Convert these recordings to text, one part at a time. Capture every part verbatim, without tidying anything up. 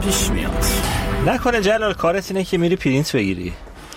پیش میاد. نکنه جلال کارت اینه که میری پرینت بگیری؟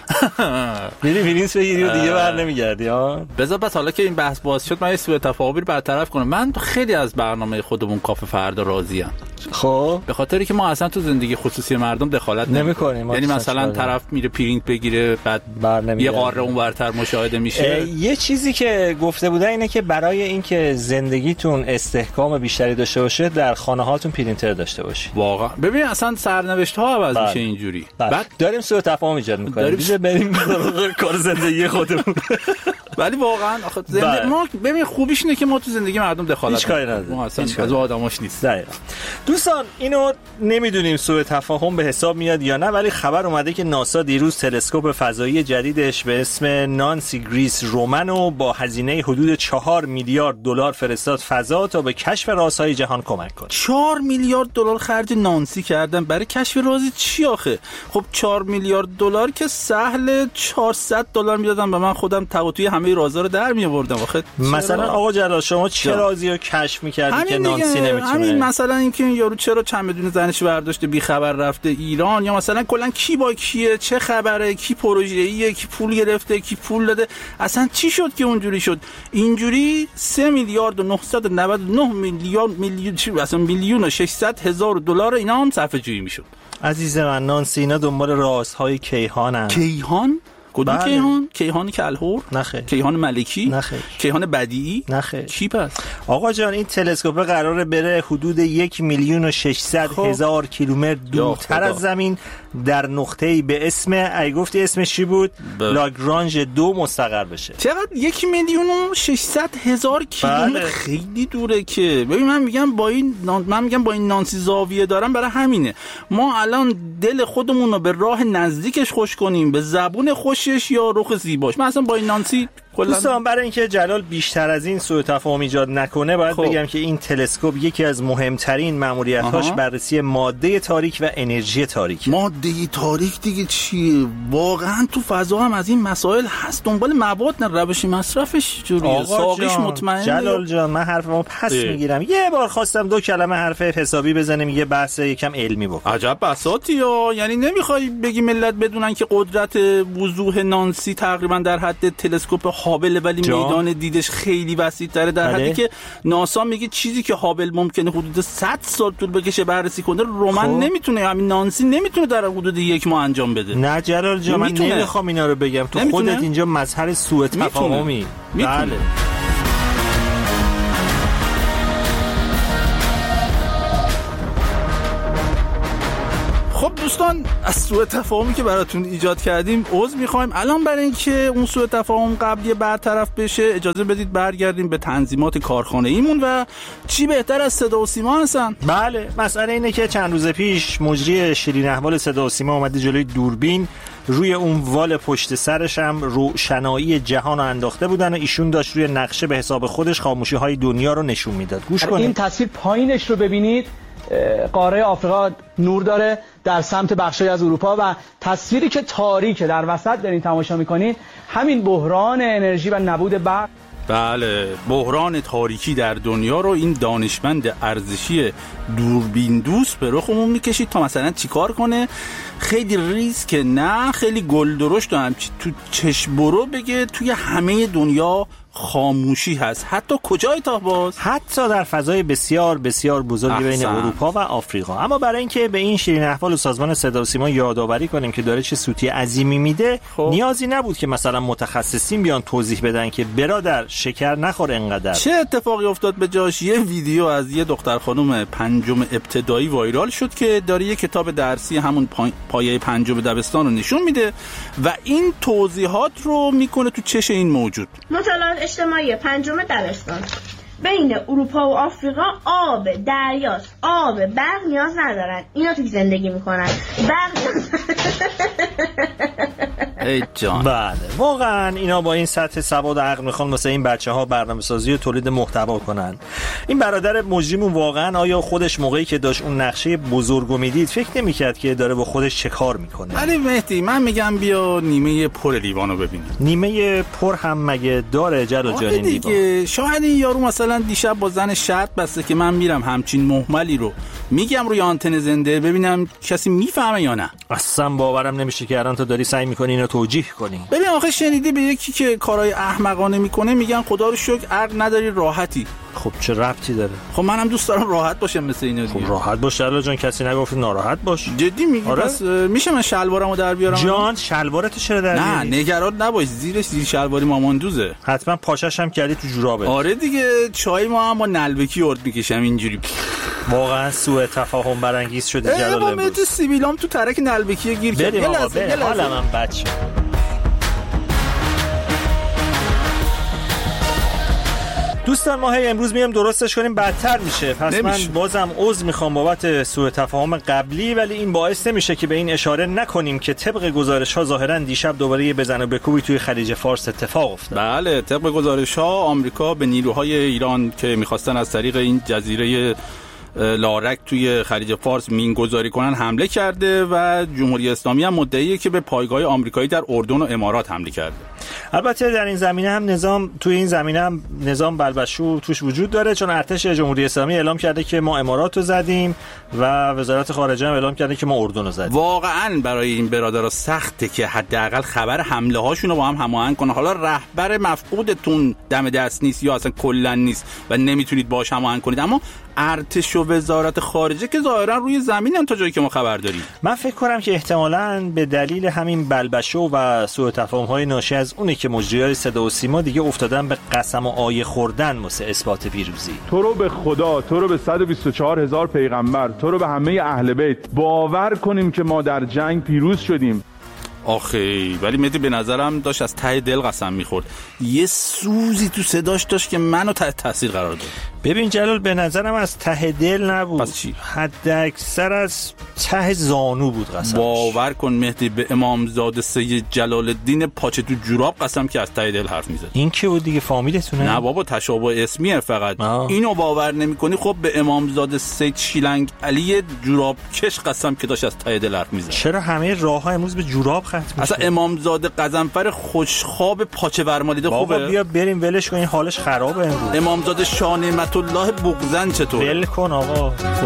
میری پرینت بگیری و دیگه بر نمیگردی ها؟ بذار پس حالا که این بحث باز شد من یه سوء تفاهمی رو برطرف کنم. من خیلی از برنامه خودمون کافه فردا راضیم. خب به خاطری که ما اصلا تو زندگی خصوصی مردم دخالت نمی‌کنیم. یعنی مثلا طرف میره پرینت بگیره بعد یه قاره اون ورتر مشاهده میشه. یه چیزی که گفته بودن اینه که برای اینکه زندگیتون استحکام بیشتری داشته باشه در خانه هاتون پرینتر داشته باشید. واقعا ببین اصلا سرنوشت ها عوض میشه اینجوری. بعد داریم سوء تفاهم ایجاد می‌کنیم. بیشه بریم کار زندگی خودمون. ولی واقعا آخه زندگی ما ببین خوبیش اینه که ما تو زندگی مردم دخالت هیچ کاری نداریم. ما اصلا از آدماش نیست. دوستان اینو نمیدونیم سوء تفاهم به حساب میاد یا نه، ولی خبر اومده که ناسا دیروز تلسکوپ فضایی جدیدش به اسم نانسی گریس رومنو با هزینه حدود چهار میلیارد دلار فرستاد فضا تا به کشف رازهای جهان کمک کنه. چهار میلیارد دلار خرج نانسی کردن برای کشف راز چی آخه؟ خب چهار میلیارد دلار که سهل چهارصد دلار میدادم به من خودم توی همه رازا رو در میآوردم. آخه مثلا آقا جلال شما چه رازی رو کشف می‌کردی که نانسی نمیتونه؟ همین مثلا اینکه این یارو چرا چمدون زنش برداشته بی خبر رفته ایران، یا مثلا کلا کی با کیه، چه خبره، کی پروژه‌ایه، کی پول گرفته، کی پول داده، اصلا چی شد که اونجوری شد. اینجوری سه میلیارد و نهصد و نود و نه میلیون میلیون چی اصلا میلیون و ششصد هزار دلار اینا هم صرفه جویی میشد. عزیز من نانسی اینا دنبال رازهای کیهانن. کیهان؟ کدوم بله. کیهان؟ کیهان کلهور؟ نخیر. کیهان ملکی؟ نخیر. کیهان بدیعی؟ نخیر. کی پس؟ آقا جان این تلسکوپ قراره بره حدود یک میلیون و ششصد خب. هزار کیلومتر دورتر از زمین در نقطه‌ای به اسم ای گفتی اسمش چی بود؟ ب... لاگرانژ دو مستقر بشه. چقدر؟ یک میلیون و ششصد هزار کیلومتر؟ بله. خیلی دوره که. ببین من میگم با این من میگم با این نانسی زاویه دارم برای همینه. ما الان دل خودمون رو به راه نزدیکش خوش کنیم، به زبون خوشش یا رخ زیباش. من اصلا با این نانسی دوستان برای اینکه جلال بیشتر از این سوء تفاهم ایجاد نکنه باید خب. بگم که این تلسکوپ یکی از مهمترین مأموریت‌هاش بررسی ماده تاریک و انرژی تاریک. ماده تاریک دیگه چیه؟ واقعا تو فضا هم از این مسائل هست. دنبال مواد نه روش مصرفش جوریه. ساقیش مطمئنه. جلال جان من حرفمو پس اه. میگیرم. یه بار خواستم دو کلمه حرف حسابی بزنیم یه بحث یکم علمی بکنیم. عجب بساطی ها. یعنی نمیخوای بگی ملت بدونن که قدرت وضوح نانسی تقریبا در حد تلسکوپ هابل، ولی جا. میدان دیدش خیلی وسیع‌تره، در حدی که ناسا میگه چیزی که هابل ممکنه حدود صد سال طول بکشه بررسی کنه رومن خب. نمیتونه، همین نانسی نمیتونه در حدود یک ماه انجام بده. نه جلال جان من نمیخوام اینا رو بگم، تو نمیتونه. خودت اینجا مظهر سوء تفاهمی. بله خب دوستان از سوء تفاهمی که براتون ایجاد کردیم عذر میخوایم. الان برای اینکه اون سوء تفاهم قبلی برطرف بشه اجازه بدید برگردیم به تنظیمات کارخانه ایمون و چی بهتر از صدا و سیما هستن. بله مسئله اینه که چند روز پیش مجری شیرین احوال صدا و سیما اومده جلوی دوربین، روی اون وال پشت سرش هم روشنایی جهان رو انداخته بودن و ایشون داشت روی نقشه به حساب خودش خاموشی های دنیا رو نشون میداد. گوش کنید. این تصویر پایینش رو ببینید، قاره آفریقا نور داره در سمت بخشای از اروپا و تصویری که تاریکه در وسط دارین تماشا میکنید همین بحران انرژی و نبود برق. بله بحران تاریکی در دنیا رو این دانشمند ارزشی دوربین دوست به رخمون میکشید تا مثلا چیکار کنه، خیلی ریسک نه خیلی گل درشت و همچی تو چشم برو بگه توی همه دنیا خاموشی هست. حتی کجای تا باز؟ حتی در فضای بسیار بسیار بزرگی بین اروپا و آفریقا. اما برای اینکه به این شیرین احوال و سازمان صدا و سیما یادآوری کنیم که داره چه سوتی عظیمی میده خب. نیازی نبود که مثلا متخصصین بیان توضیح بدن که برادر شکر نخور انقدر. چه اتفاقی افتاد به جاش؟ یه ویدیو از یه دختر خانم پنجم ابتدایی وایرال شد که داره یه کتاب درسی همون پا... پایه پنجم دبستان رو نشون میده و این توضیحات رو میکنه تو چش این موجود. مطالعات اجتماعی پنجم دبستان: بین اروپا و آفریقا آب دریاست، آب برق نیاز ندارن، اینا توی زندگی میکنن. برق ای جان. بله واقعا اینا با این سطح سواد و عقل میخوان واسه این بچه‌ها برنامه‌سازی و تولید محتوا کنن. این برادر مجریمون واقعا آیا خودش موقعی که داشت اون نقشه بزرگو میدید فکر نمی‌کرد که داره با خودش چه کار میکنه؟ ولی مهدی من میگم بیا نیمه پر لیوانو ببینیم. نیمه پر هم مگه داره جلال جان این لیوان؟ شاید این یارو مثلا دیشب با زن شرط بسته که من میرم همچین مهملی رو میگم روی آنتن زنده ببینم کسی میفهمه یا نه. اصلا باورم نمیشه که الان تو داری سعی میکنی اینو توجیه کنی. ببین آخه شنیدی به یکی که کارهای احمقانه میکنه میگن خدا رو شکر عقل نداری راحتی. خب چه ربطی داره؟ خب منم دوست دارم راحت باشم مثل اینا دیگه. خب راحت باش جلال جان، کسی نگفت ناراحت باش. جدی میگی؟ آره؟ پس میشه من شلوارمو در بیارم؟ جان شلوارتو چرا در نه بیاری؟ نگران نباش، زیرش زیر شلواری مامان دوزه. حتما پاشش هم کردی تو جورابه. آره دیگه، چای ما هم با نلبکی ارد میکشم اینجوری. واقعا سوء تفاهم برانگیز شده جلال امروز. امروز تو سیبیلام تو ترک نلبکی گیر کرد. بریم آقا بریم، حالا من بچه. دوستان ما هی امروز میام درستش کنیم بدتر میشه، پس نمیشه. من بازم عذر میخوام بابت سوء تفاهم قبلی، ولی این باعث نمیشه که به این اشاره نکنیم که طبق گزارش ها ظاهرا دیشب دوباره یه بزن و بکوبی توی خلیج فارس اتفاق افتاد. بله طبق گزارش ها آمریکا به نیروهای ایران که میخواستن از طریق این جزیره لارک توی خلیج فارس مینگذاری کنن حمله کرده و جمهوری اسلامی هم مدعیه که به پایگاه آمریکایی در اردن و امارات حمله کرده. البته در این زمینه هم نظام توی این زمینه هم نظام بلبشو توش وجود داره، چون ارتش جمهوری اسلامی اعلام کرده که ما امارات رو زدیم و وزارت خارجه هم اعلام کرده که ما اردن رو زدیم. واقعا برای این برادرها سخته که حداقل خبر حمله هاشون رو با هم هماهنگ کنه. حالا رهبر مفقودتون دم دست نیست یا اصلا کلا نیست و نمیتونید باهاش هماهنگ کنید، اما ارتش و وزارت خارجه که ظاهرا روی زمینن تا جایی که ما خبر داریم. من فکر کنم که احتمالاً به دلیل همین بلبشو و سوء تفاهم‌های ناشی از اونه که مجریای صدا و سیما دیگه افتادن به قسم و آیه خوردن واسه اثبات پیروزی. تو رو به خدا، تو رو به صد و بیست و چهار هزار پیغمبر، تو رو به همه اهل بیت باور کنیم که ما در جنگ پیروز شدیم. آخه ولی مهدی به نظرم داشت از ته دل قسم میخورد، یه سوزی تو صداش داشت که منو تحت تاثیر قرار داد. ببین جلال به نظرم از ته دل نبود. پس چی؟ حد اکثر از ته زانو بود قسمش. باور کن مهدی به امامزاده سید جلال الدین پاچه تو جوراب قسم که از ته دل حرف میزد. این که بود دیگه فامیلتونه؟ نه بابا تشابه اسمیه فقط. آه. اینو باور نمیکنی خب به امامزاده سید شیلنگ علی جوراب کش قسم که داشت از ته دل حرف میزد. چرا همه راهها امروز به جوراب ختم میشه؟ اصلا امامزاده قزنفر خوشخواب پاچه ورمالیده خوبه. بابا بیا بریم ولش کن، این حالش خرابه امروز. امامزاده شاه نعمت الله بغزن چطور؟ ول کن آقا.